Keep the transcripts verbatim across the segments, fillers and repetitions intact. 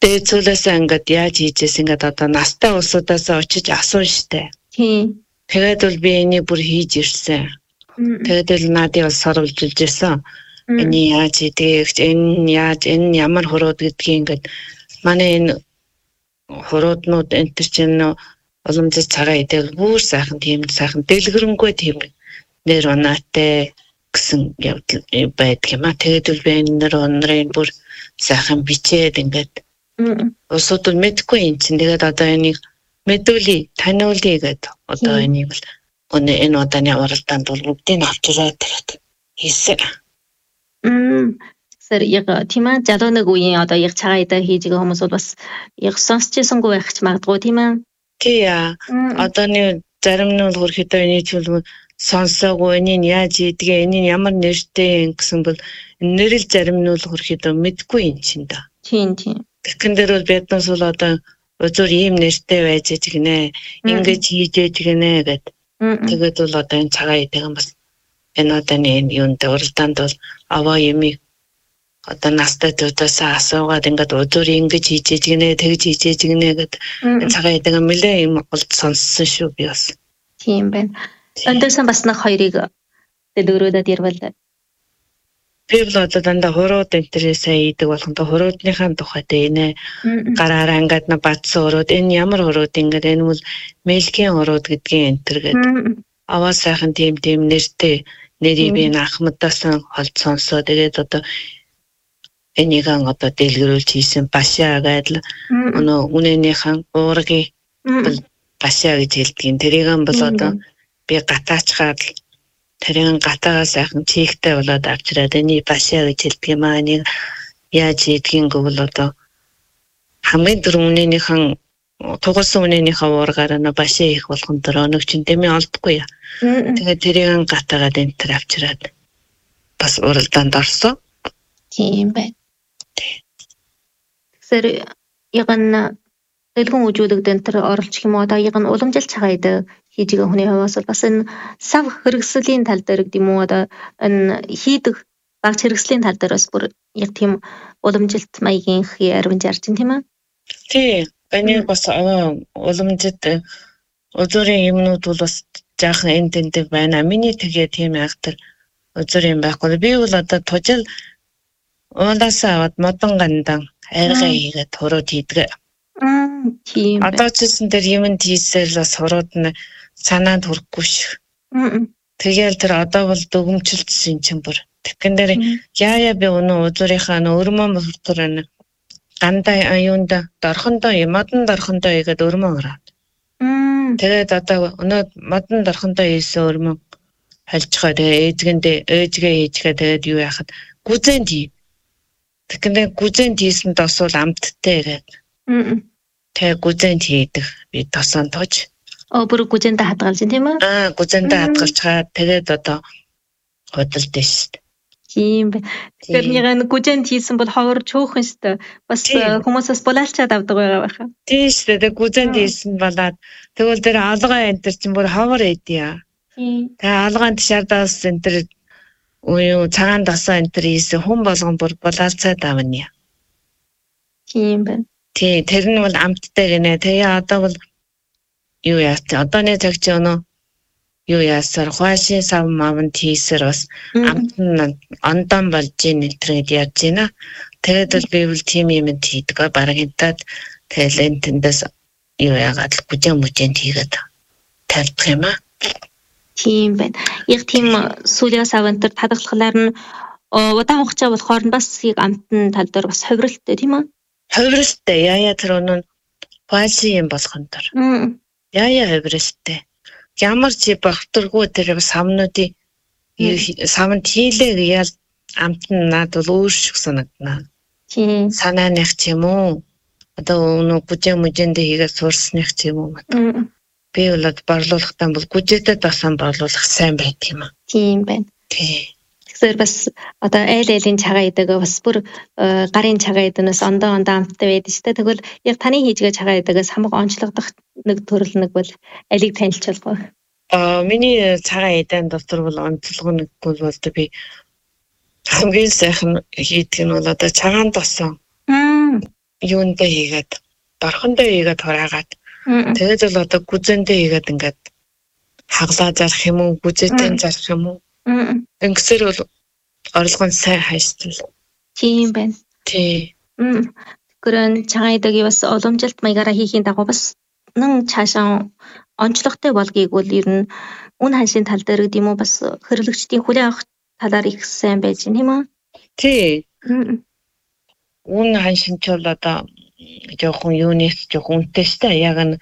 Тэгээ цөлөөсөө ингээд яаж хийжээс ингээд одоо настай улсуудаас очиж асууж штэ. Тийм. Тэгээд бол би энийг бүр хийж ирсэн. Тэгээд л надад бас сорволж илжсэн. Энэ яаж хийдэг, энэ яаж, энэ ямар хурууд гэдгийг ингээд манай энэ хурууднууд энэ төр чинь уламжлалт цагаан идэл бүр сайхан тийм сайхан дэлгэрэнгүй тийм нэр оноотой гэсэн явдал байдаг юм а. Тэгээд л би энэ нэр онорын бүр сайхан бичээд ингээд усууд л мэдгүй юм чинь. Тэгээд одоо энийг мэдүүлээ, таниулъя гэдэг. Одоо энийг бол өнөө энэ удааны уралдаанд бол бүгдийг авч ирээд тэгээд хийсэн. Мм. Сэр яг тийм ээ залуу нэг үеийн одоо яг цагаан идэ хийж байгаа хүмүүс бол бас яг сонсчихсангүй байх ч магадгүй тийм ээ. Тий яа. Одооны зарим нь бол хөрхөдөө энийг чүлгүй сонсоогүй, энийг яаж хийдгээ, энийг ямар нэртэй гэсэн бол нэрэл зарим нь бол хөрхөдөө мэдгүй юм чинь да. Тийм тийм. Тэгэн дээр бол биднээс бол одоо зөв ийм нэртэй байж гинэ, ингэж хийж гинэ гэд. Тэгээд бол одоо энэ цагаан идэг юм бас энэ одооны энэ юунд уралдаанд бол аваа юмыг одоо настай дуудаас асуугаад ингээд өдөр ингэж хийж гинэ, тэгж хийж гинэ гэд энэ цагаан идэг нэлээ юм олд сонссон шүү би бас. Тийм байна. Өндөөсөн бас нэг хоёрыг дэлгэрүүлээд ярил. Би бол одоо дандаа хурууд энтерээсээ идэг болохонтой хуруудныхаа тухайд энэ гараараа ингээд на бацсан хурууд энэ ямар хурууд ингээд энэ бол мэлкийн хурууд гэдгийн энтер гэдэг. Аваа сайхан тийм тийм нэртэй нэрийг би Ахмадаас холд сонсоо. Тэгээд одоо энийг одоо дэлгэрүүлж хийсэн башаа гэдэг өнөө үнэнийхэн уургийн башаа гэж хэлдэг. Тэрийг бол одоо би гатаачгаад тэрэн гатаа сайхан чигтэй болоод авчираад энийг башаа гэж хэлдэг юм аа. Энийг яаж хийдгийг бол одоо хамгийн дөрөвнийхэн тугасан үнэнийхээ уургаар нь башаа хийх болгон дөрөө өнөг чинь дэмий олдгүй яа. Тэгээд тэрийг гатаагаад энэ төр авчираад бас уралдаанд орсон. Тийм байна. Сэр яган дэлгэн үжүүлэгдэн тэр оролцох юм уу? Одоо яган уламжлалт цагаан идэ хийж байгаа хүний хувьас бол бас энэ сав хэрэгслийн тал дээр гэдэг юм уу? Одоо энэ хийдэг багц хэрэгслийн тал дээр бас бүр яг тийм уламжлалт маягийн ярван жарж тийм ээ? Тий. Энэ бас уламжлалт өдрийн юмнууд бол бас жаахан энд тэнтэй байна. Миний тэгээ тийм айхтар өдрийн байхгүй. Би бол одоо тужил уулаас аваад модон гандан арга хийгээд хурууд хийдэг. Мм тийм. Одоо ч гэсэн тэр юмд хийсэл бас хурууд нь санаанд хүрэхгүй шүү. Тэгэл тэр одоо бол дүгмжилсэн чинь бүр. Тэгэн дээр яая би өнөө өдрийнхаа өрмөн мөртөр гандаа аюунда дорхондоо модон дорхондоо игээд өрмөн ороод. Тэгээд одоо өнөө модон дорхондоо ийсэн өрмөн хальчгаа тэгээ ээжгэндээ ээжгээ хийчгээ тэгээд юу яхад гүзэнд хий. Тэгэн гүзэнд хийсэнд бас бол амттай гэдэг. Тэгээ гүзэнд хийдэг би тосон тож. Оо бүр гүзэнд хадгалж тийм үү? Аа гүзэнд хадгалж хаад тэгээд одоо хөдөлд шүү. Тийм бэ. Тэгэхээр нэг гүзэнд хийсэн бол ховор чөөхөн шүү. Бас хүмүүсээс булаалчаад авдаг байгаа байхаа. Тийм шүү. Тэгээд гүзэнд хийсэн болоод тэгвэл тэр алгаа энэ чинь бүр ховор эдээ. Тийм. Тэгээ алгаанд шардаас энэ тэр уу цагаан дасаа энэ тэр хийсэн хүн болгон бүр булаалцаад авна. Тийм байна. Тий, тэр нь бол амттай гинэ. Тэгээ одоо бол юу яац одооны цаг чи өнөө юу яасаар хуашийн сав мавн тийсэр бас амт нь ондон болж ийн нэтрээд яаж гинэ. Тэгээд бол би бол тийм юм хийдэг баг хинтад тэгэл энэ тэндээс юу яагаад л гүжэн мүжэнд хийгээд тавьдаг юм аа. Тийм байна. Яг тийм сүлийн савантар хадгалахлаар нь удаан хугацаа болохоор нь бас яг амтны тал дээр бас ховролттой тийм үү? Ховролттой яая тэр өнөө хуашийн юм болгон дор. Яая ховролттой. Ямар чи багтаргүй тэр самнуудын самнд хийлээ яал амт нь над бол өөр шиг санагдана. Тийм. Санааных ч юм уу. Одоо өнөө гүжээ мүжэндээ хийгээд суурсных ч юм уу. Би бол борлуулахтаа бол гүжээтэй дасан борлуулах сайн байдаг юм аа. Тийм байна. Тий. Тэгэхээр бас одоо айл айлын цагаан идэг бас бүр гарын цагаан идэнээс ондоо ондоо амттай байдаг шүү дээ. Тэгвэл яг таны хийжгээ цагаан идэгээс хамаг онцлогдох нэг төрөл нэг бол алиг танилцуулах. Аа миний цагаан идэнд дотор бол онцлог нэггүй бол би хамгийн сайхан хийдэг нь бол одоо цагаан досон. юундаа хийгээд борхондоо хийгээд хураагаад тэгээд л одоо гүзэндээ хийгээд ингээд хаглаа зарах юм уу гүзэтэй зарах юм уу ингэсээр бол орлого нь сайн хайштай. Тийм байна. Тий. Гэрэн чагайдаг бас уламжилт маягаараа хийхийн дагуу бас нэн цаашаа онцлогтой болгоёг бол ер нь үн ханшийн тал дээр гэдэг юм уу бас хэрэглэгчдийн хүлээн авах талаар их сайн байж байна тийм үү? Тий. Үн ханшин ч бол одоо жоохон юунес жоохон үнэтэйстэй яг нь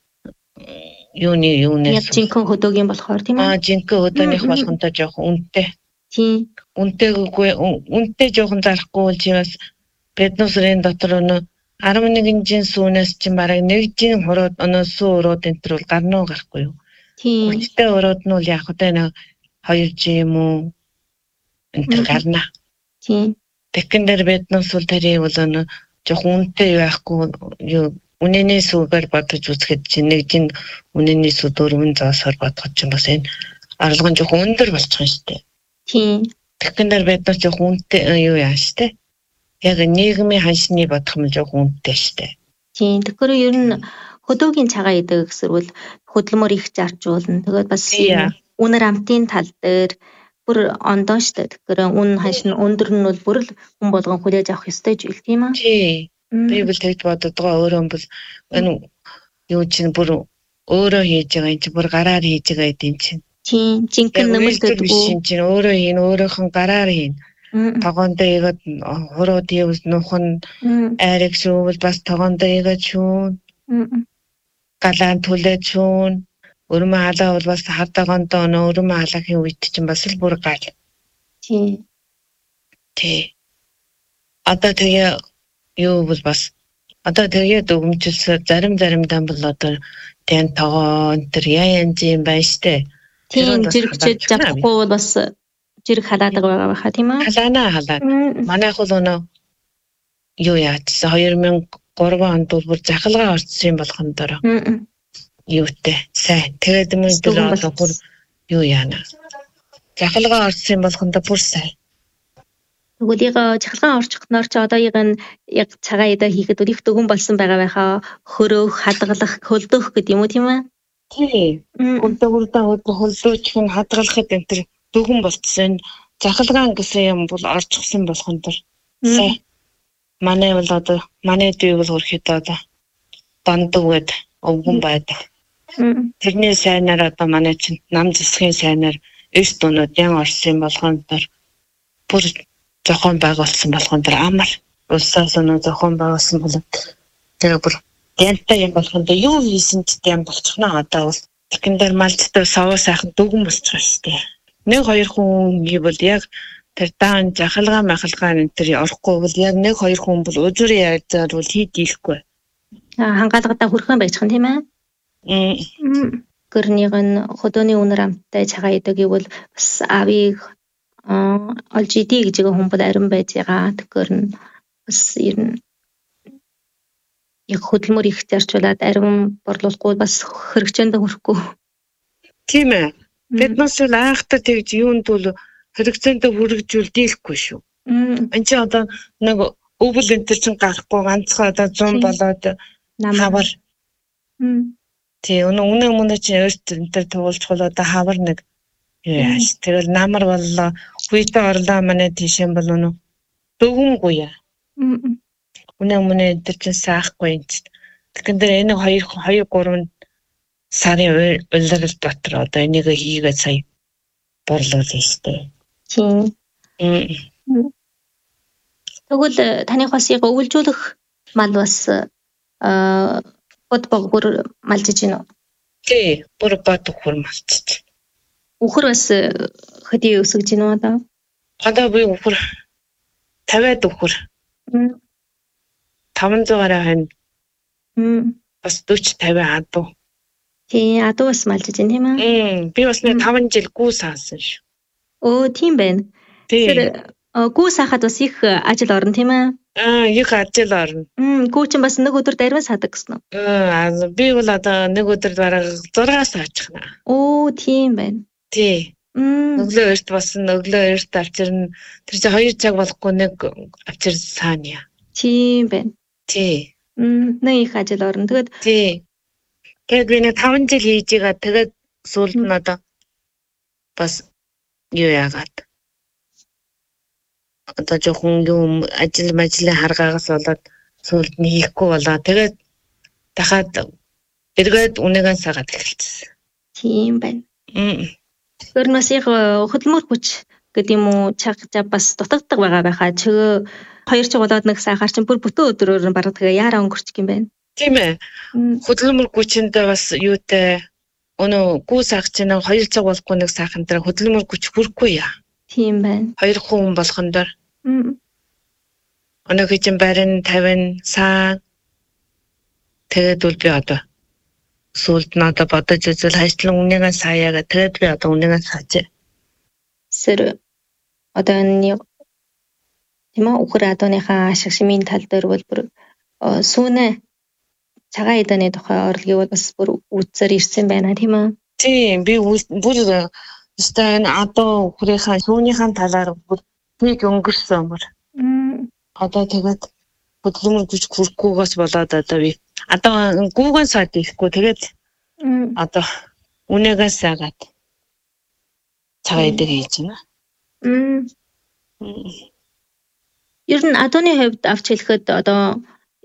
юуны юунес яг жинхэнэ хөдөөгийн болохоор тийм үү? Аа жинхэнэ хөдөөних болохонтой жоохон үнэтэй. Тийм. Үнэтэйгүй үнэтэй жоохон зарахгүй бол чи бас Беднусрын дотор өнө арван жин сүүнээс чинь бараг нэг жин хурууд өнөө сүү урууд энэ төр бол гарнуу гарахгүй юу? Тийм. Хүчтэй урууд нь бол яг хөдөө нэг хоёр жин юм уу энэ төр гарна. Тийм. Тэгэн дээр Беднус бол тэрийг бол өнө жоохон үнэтэй байхгүй юу үнэний сүүгээр бодож үзэхэд чинь нэг жин үнэний сүү дөрвөн заасаар бодгож чинь бас энэ орлого нь жоохон өндөр болчих юм шүү дээ. Тийм. Тэгэн дээр Беднус жоохон үнэтэй юу яа шүү дээ. Яг нийгмийн ханшны бодох юм жоохон үнэтэй штэ. Тийм. Тэгэхээр ер нь хөдөөгийн цагаан идэг гэсэрвэл хөдөлмөр их заржуулна. Тэгээд бас үнэр амтын тал дээр бүр ондоо штэ. Тэгэхээр үн ханш нь өндөр нь бол бүр л хүн болгон хүлээж авах ёстой зүйл тийм үү? Тий. Би бол тэгж боддог өөрөө бол энэ юу чинь бүр өөрөө хийж байгаа юм чи бүр гараар хийж байгаа юм чинь. Тийм. Жинхэнэ нэмэлт биш чинь өөрөө хийн өөрөөхөн гараар хийн. Тогоондоо игээд хурууд явж нухан айраг шүүвэл бас тогоондоо игээд шүүн. Галаан түлээд шүүн. Өрмө халаа бол бас хардагондоо өрмө халаахийн үед чинь бас л бүр гал. Тий. Тий. Одоо тэгээ юу бол бас одоо тэгээд өгмжлсө зарим заримдаа бол одоо тэн тогоон тэр яан юм байна штэ. Тийм зэрэгчээд чадахгүй бол бас зэрэг халаадаг байгаа байхаа тийм үү? Халаана халаа. Манайх бол өнөө юу яатсан хоёр мянга гурван онд бол бүр захалгаа орцсон болгон дороо. Юутэй сайн. Тэгээд мөн тэр одоо бүр юу яана. Захалгаа орцсон болгондоо бүр сайн. Тэгвэл яг захалгаа орчихноор ч одоо яг нь яг цагаан идэ хийхэд их дөгөн болсон байгаа байхаа хөрөөх, хадгалах, хөлдөөх гэдэг юм уу тийм үү? Тий. Гүрдэ гүрдэ хөлдөөч хүн хадгалахад энэ тэр дөгөн болцсон. Захалгаан гэсэн юм бол орчихсон болгон дор. Сайн. Манай бол одоо манай дүү бол хөрөхэд одоо дондогвэд өвгөн байдаг. Тэрний сайнаар одоо манай чинь нам засгийн сайнаар эс дунууд ян орсон болгон дор бүр зохион байгуулсан болгон дор амар улсаас өнөө зохион байгуулсан бол тэгээ бүр янтай юм болгон дор юу хийсэн ч юм болчихно одоо бол тэгэн дээр малцтай саваа сайхан дөгөн болчих шүү дээ. Нэг хоёр хүн гэвэл яг тэр даан захалгаа махалгаа энэ төр орохгүй бол яг нэг хоёр хүн бол үзүр яаж бол хийдийхгүй. Аа хангаалгадаа хүрхэн байцхан тийм ээ. Мм. Гэрнийг нь хөдөөний үнэр амттай цагаан идэг гэвэл бас авийг олж идэ гэж хүн бол арин байж байгаа. Тэгэхээр нь бас ер нь яг хөдөлмөр их зарчуулаад арин борлуулахгүй бас хэрэгцээнд хүрэхгүй. Тийм ээ. Биднээс л айхтар тэгж юунд бол хэрэгцээнд хүрэгжүүл дийлэхгүй шүү. Энд чинь одоо нэг өвөл энэ төр чинь гарахгүй ганцхан одоо зам болоод хавар. Тий, өнөө өмнө чинь өөрт энэ төр туулчвал одоо хавар нэг юу яаш. Тэгэл намар боллоо. Хүйтэ орлоо манай тийшэн бол өнөө дөгөнгүй яа. Өнөө өмнө энэ төр чинь саахгүй энэ. Тэгэхээр дээр энэ хоёр хоёр гурван сарын улирал дотор одоо энийг хийгээд сая борлуулсан шүү дээ. Тийм. Тэгвэл таны бас яг өвлжүүлэх мал бас аа бод богор малжиж байна уу? Тий, бүр бод богор малжиж. Үхэр бас хэдий өсөж байна уу одоо? Одоо би үхэр тавиад үхэр. таван зугаар хань. Бас дөрвөн тавиа адуу. Тий, адуу бас малжиж байна тийм ээ? Би бас нэг таван жил гүү саасан шүү. Оо, тийм байна. Тэр гүү сахад бас их ажил орно тийм ээ? Аа, их ажил орно. Мм, гүү чинь бас нэг өдөр дарвин садаг гэсэн үү? Аа, би бол одоо нэг өдөр бараг зураг саачихна. Оо, тийм байна. Тий. Өглөө эрт басна, өглөө эрт авчирна. Тэр чинь хоёр цаг болохгүй нэг авчир саана. Тийм байна. Тий. Мм нэг их ажил орно. Тэгээд тий. Тэгээд би нэг таван жил хийж байгаа. Тэгээд сүүлд нь одоо бас юу яагаад одоо жоохон юм ажил мажлын харгаагаас болоод сүүлд нь хийхгүй болоо. Тэгээд дахиад эргээд үнэгээ сагаад эхэлчихсэн. Тийм байна. Мм. Тэр нас яг хөдөлмөр хүч гэдэг юм уу чаг бас дутагддаг байгаа байхаа. Чөө хоёр ч болоод нэг сахар чинь бүр бүтэн өдрөөр нь бараг тэгээ яараа өнгөрчих юм байна. Тийм ээ. Хөдөлмөр хүчиндээ бас юутай өнөө гүү сах чинь хоёр цаг болохгүй нэг сахан дээр хөдөлмөр хүч хүрхгүй яа. Тийм байна. Хоёр хүн болгон дээр. Мм. Өнөө гэж барин тавин саа тэгээд үл би одоо сүүлд нь одоо бодож үзэл хайшлан үнэгээ саяага тэгээд би одоо үнэгээ сааж. Сэр одоо энэ тийм үү ухраа адууныхаа ашиг шимийн тал дээр бол бүр сүүнэ цагаан эдэний тухай орлогыг бол бас бүр үзсээр ирсэн байна тийм үү? Тийм би бүр өстой энэ адуу ухрынхаа сүүнийхаа талаар бүр тийг өнгөрсөн мөр. Одоо тэгээд хөдөлмөр хүч хүрхгүйгээс болоод одоо би одоо гүүгэн саад ихгүй тэгээд одоо үнэгээ саагаад цагаан эдэг хийж байна. Мм. Ер нь адууны хувьд авч хэлэхэд одоо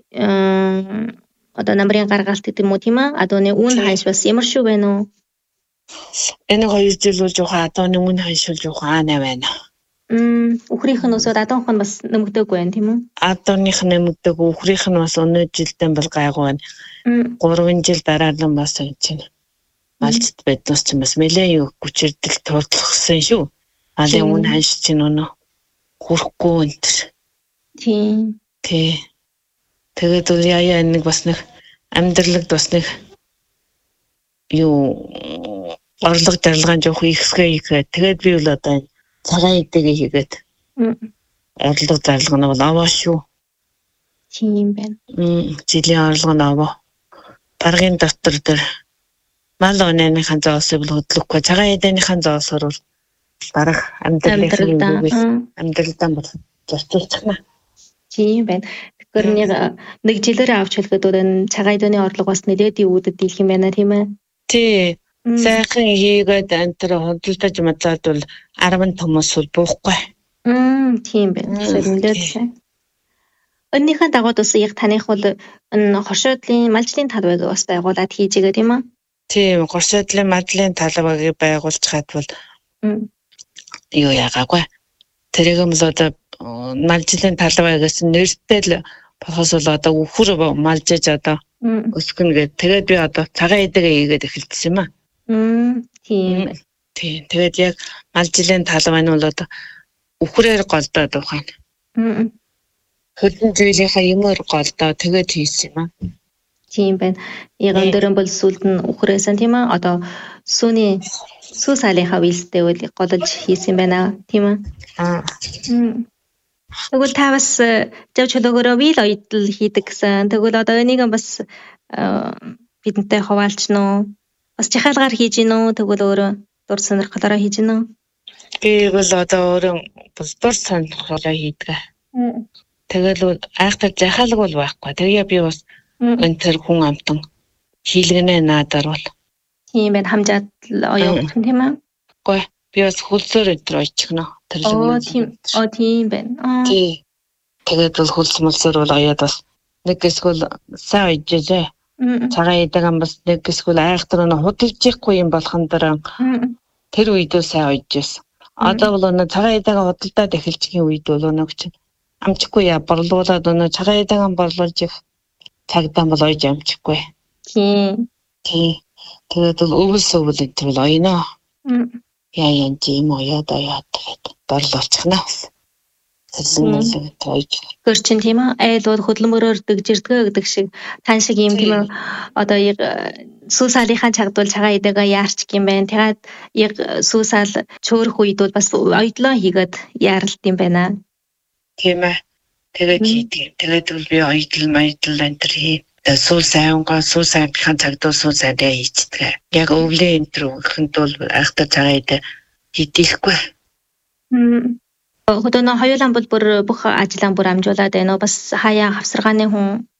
одоо намрын гаргалт гэдэг юм уу тийм ээ? Адууны үн ханш бас ямар шүү байна уу? Энэ хоёр жил бол жоохон адууны үн ханш бол жоохон аанаа байна. Мм. Ухрийнх нь өсөд адууных нь бас нэмэгдээгүй байна тийм үү? Адууных нь нэмэгдэг, ухрийнх нь бас өнөө жилдээ бол гайгүй байна. гурван жил дараа нь бас энэ малцд байднаас ч бас нэлээд юу хүчирдэл тооцоолсон шүү. Алын үн ханш чинь өнөө хүрхгүй энэ. Тийм. Тий. Тэгээд үл яа нэг бас нэг амьдралд бас нэг юу орлого дарлагын жоох ихсгээ ихэд тэгээд би бол одоо цагаан эдэг хийгээд орлого зарлага нь бол аваа шүү. Тийм байна. Мм жилийн орлого нь аваа. Даргын доктор дээр мал өнөөний зоосыг бол хөдлөхгүй цагаан эдэнийхэн зоосоор бол барах амьдралын амьдралдаа бол зорчулчихна. Тийм байна. Тэгэхээр нэг жилээр авч хэлэхэд энэ цагаан эдэний орлого бас нэлээд үүдэл дийлэх юм байна тийм ээ. Тий. Сайхан хийгээд антер хөдөлтөж мадлаад бол арван томос бол буухгүй. Мм тийм байна. Нэлээд сайн. Өнөөхөө дагууд бас яг таних бол энэ хоршоодлын малжлын талбайг бас байгуулад хийж байгаа тийм үү? Тийм, хоршоодлын малжлын талбайг байгуулж хаад бол юу яагаагүй. Тэрийг юм л одоо малжлын талбайгаас нэртэй л болохоос бол одоо үхэр малжиж одоо өсгөн гэдэг. Тэгээд би одоо цагаан эдэгээ хийгээд эхэлсэн юм аа. Мм тийм. Тийм. Тэгээд яг малжлын талбай нь бол одоо үхрээр голдоод ухаана. Мм. Хөдөн зүйлийнхаа юмор голдоо тэгээд хийсэн юм аа. Тийм байна. Яг өндөрөн бол сүлд нь үхрээсэн тийм ээ. Одоо сүүний сүү сaalынхаа үйлстэй бол голж хийсэн байна тийм ээ. Аа. Тэгвэл та бас жав чөлөөгөөрөө вил оёдл хийдэг гэсэн. Тэгвэл одоо энийг бас бидэнтэй хуваалч нөө бас жахаалгаар хийж гин үү? Тэгвэл өөрөө дур сонирхолоор хийж гин үү? Би бол одоо өөрөө бол дур сонирхолоор хийдэг. Тэгэл айхтар жахаалаг бол байхгүй. Тэгээ би бас энэ төр хүн амтан хийлгэнэ надаар бол. Тийм байна. Хамжаад оёох юм тийм ээ. Гүй. Би бас хөлсөөр өдр очихно. Оо тийм. Оо тийм байна. Тий. Тэгээд бол хөлс мөлсөөр бол оёод бас нэг эсвэл сайн ойжээ. Цагаан эдэг ам бас нэг эсвэл айхтар нь худалж ихгүй юм болгон дараа тэр үед л сайн ойжсэн. Одоо бол өнө цагаан эдэг худалдаад эхэлчихийн үед бол өнө гэж амжихгүй яа борлуулаад өнө цагаан эдэг ам борлуулж их цагдаа бол ойж амжихгүй. Тийм. Тий. Тэгээд бол өвс өвл энэ бол оёно. Яа яа тийм оёод оёод тэгээд борлуулчихна. Гэр чин тийм ээ айл бол хөдөлмөрөөр дэгжирдгөө гэдэг шиг тань шиг юм тийм ээ одоо яг сүүсaalынхаа чагдвал цагаан эдэгээ яарч юм байна. Тэгээд яг сүүсаал чөөрөх үед бол бас оёдлоо хийгээд яаралт юм байна. Тийм ээ. Тэгээд хийдэг. Тэгээд бол би оёдл маягдл энэ хий. Сүүл сайнгаа сүүл сайнхаа цагдвал сүүл сайдаа хийдэг. Яг өвлийн энэ төр өгөхөнд бол айхтар цагаан эдэ хийдэггүй. Одоо нөө хоёулаа бол бүр бүх ажлаа бүр амжуулаад байна уу? Бас хаяа хавсаргааны хүн